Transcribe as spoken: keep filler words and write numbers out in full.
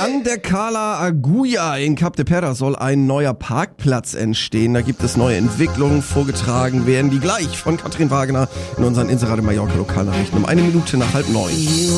An der Cala Agulla in Cap de Pera soll ein neuer Parkplatz entstehen. Da gibt es neue Entwicklungen. Vorgetragen werden die gleich von Katrin Wagner in unseren Inserate Mallorca Lokalnachrichten um eine Minute nach halb neun.